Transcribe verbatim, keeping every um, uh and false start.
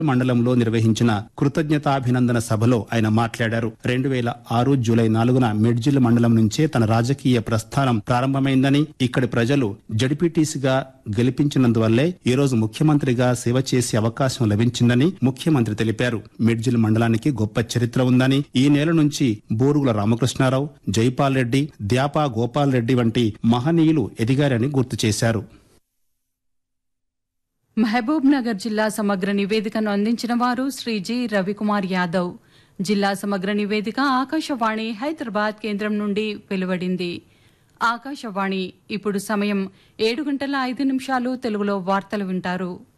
మండలంలో నిర్వహించిన కృతజ్ఞతాభినందన సభలో ఆయన మాట్లాడారు. రెండు వేల ఆరు జూలై నాలుగున మిడ్జిల్ మండలం నుంచే తన రాజకీయ ప్రస్థానం ప్రారంభమైందని, ఇక్కడి ప్రజలు జడ్పీటీసీగా గెలిపించినందువల్లే ఈ రోజు ముఖ్యమంత్రిగా సేవ చేసే అవకాశం లభించిందని ముఖ్యమంత్రి తెలిపారు. మిడ్జిల్ మండలానికి గొప్ప చరిత్ర ఉందని, ఈ నెల నుంచి బూరుగుల రామకృష్ణారావు, జైపాల్ రెడ్డి, ద్యాపా గోపాల్ రెడ్డి వంటి మహనీయులు ఎదిగారని గుర్తు చేశారు. మహబూబ్ నగర్ జిల్లా సమగ్ర నివేదికను అందించిన వారు శ్రీ జి రవికుమార్ యాదవ్. జిల్లా సమగ్ర నివేదిక ఆకాశవాణి హైదరాబాద్ కేంద్రం నుండి వెలువడింది. ఆకాశవాణి ఇప్పుడు సమయం ఏడు గంటల ఐదు నిమిషాలు. తెలుగులో వార్తలు వింటారు.